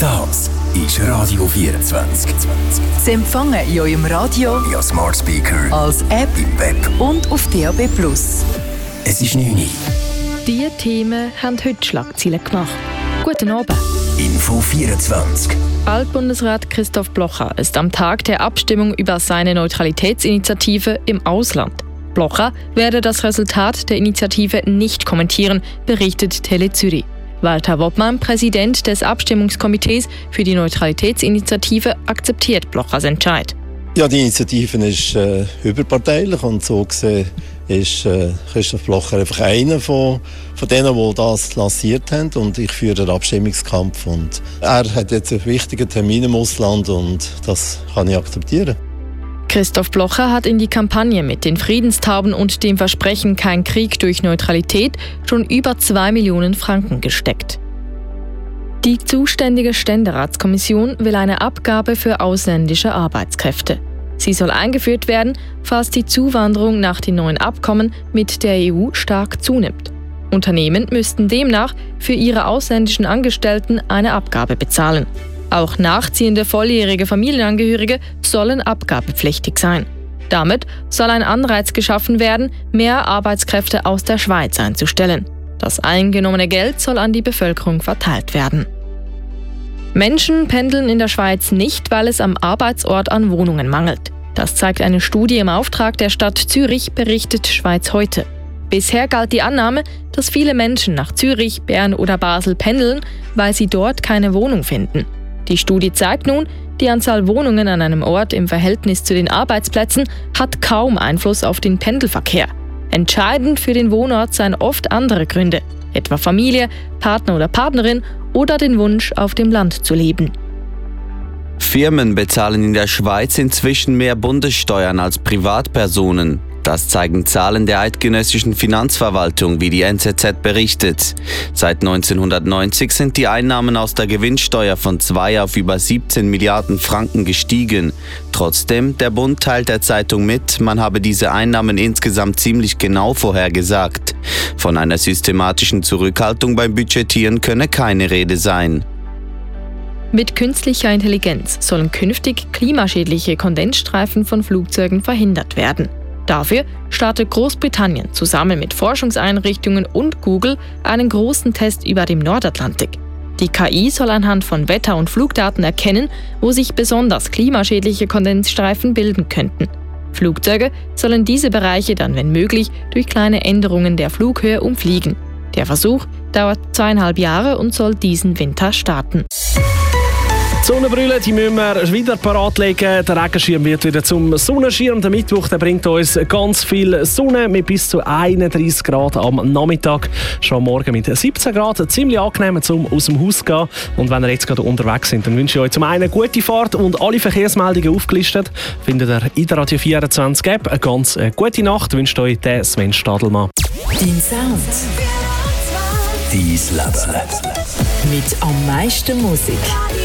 Das ist Radio 24. Sie empfangen in eurem Radio, via Smart Speaker, als App im Web und auf DAB+. Es ist 9 Uhr. Diese Themen haben heute Schlagzeilen gemacht. Guten Abend. Info 24. Altbundesrat Christoph Blocher ist am Tag der Abstimmung über seine Neutralitätsinitiative im Ausland. Blocher werde das Resultat der Initiative nicht kommentieren, berichtet Tele Zürich. Walter Woppmann, Präsident des Abstimmungskomitees für die Neutralitätsinitiative, akzeptiert Blochers Entscheid. Ja, die Initiative ist überparteilich und so gesehen ist Christoph Blocher einfach einer von denen, die das lanciert haben, und ich führe den Abstimmungskampf und er hat jetzt einen wichtigen Termin im Ausland und das kann ich akzeptieren. Christoph Blocher hat in die Kampagne mit den Friedenstauben und dem Versprechen Kein Krieg durch Neutralität schon über 2 Millionen Franken gesteckt. Die zuständige Ständeratskommission will eine Abgabe für ausländische Arbeitskräfte. Sie soll eingeführt werden, falls die Zuwanderung nach den neuen Abkommen mit der EU stark zunimmt. Unternehmen müssten demnach für ihre ausländischen Angestellten eine Abgabe bezahlen. Auch nachziehende volljährige Familienangehörige sollen abgabepflichtig sein. Damit soll ein Anreiz geschaffen werden, mehr Arbeitskräfte aus der Schweiz einzustellen. Das eingenommene Geld soll an die Bevölkerung verteilt werden. Menschen pendeln in der Schweiz nicht, weil es am Arbeitsort an Wohnungen mangelt. Das zeigt eine Studie im Auftrag der Stadt Zürich, berichtet Schweiz heute. Bisher galt die Annahme, dass viele Menschen nach Zürich, Bern oder Basel pendeln, weil sie dort keine Wohnung finden. Die Studie zeigt nun, die Anzahl Wohnungen an einem Ort im Verhältnis zu den Arbeitsplätzen hat kaum Einfluss auf den Pendelverkehr. Entscheidend für den Wohnort seien oft andere Gründe, etwa Familie, Partner oder Partnerin oder den Wunsch, auf dem Land zu leben. Firmen bezahlen in der Schweiz inzwischen mehr Bundessteuern als Privatpersonen. Das zeigen Zahlen der eidgenössischen Finanzverwaltung, wie die NZZ berichtet. Seit 1990 sind die Einnahmen aus der Gewinnsteuer von 2 auf über 17 Milliarden Franken gestiegen. Trotzdem, der Bund teilt der Zeitung mit, man habe diese Einnahmen insgesamt ziemlich genau vorhergesagt. Von einer systematischen Zurückhaltung beim Budgetieren könne keine Rede sein. Mit künstlicher Intelligenz sollen künftig klimaschädliche Kondensstreifen von Flugzeugen verhindert werden. Dafür startet Großbritannien zusammen mit Forschungseinrichtungen und Google einen großen Test über dem Nordatlantik. Die KI soll anhand von Wetter- und Flugdaten erkennen, wo sich besonders klimaschädliche Kondensstreifen bilden könnten. Flugzeuge sollen diese Bereiche dann, wenn möglich, durch kleine Änderungen der Flughöhe umfliegen. Der Versuch dauert 2,5 Jahre und soll diesen Winter starten. Die Sonnenbrille, die müssen wir wieder parat legen. Der Regenschirm wird wieder zum Sonnenschirm. Der Mittwoch, der bringt uns ganz viel Sonne mit bis zu 31 Grad am Nachmittag. Schon morgen mit 17 Grad. Ziemlich angenehm, um aus dem Haus zu gehen. Und wenn ihr jetzt gerade unterwegs seid, dann wünsche ich euch zum einen gute Fahrt und alle Verkehrsmeldungen aufgelistet findet ihr in der Radio 24 App. Eine ganz gute Nacht wünscht euch der Sven Stadelmann. Dein Sound. Dein Leben. Mit am meisten Musik.